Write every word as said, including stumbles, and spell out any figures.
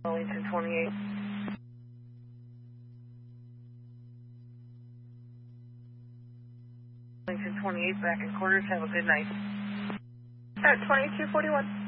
Wellington twenty-eight. Wellington twenty-eight back in quarters. Have a good night. At twenty-two forty-one.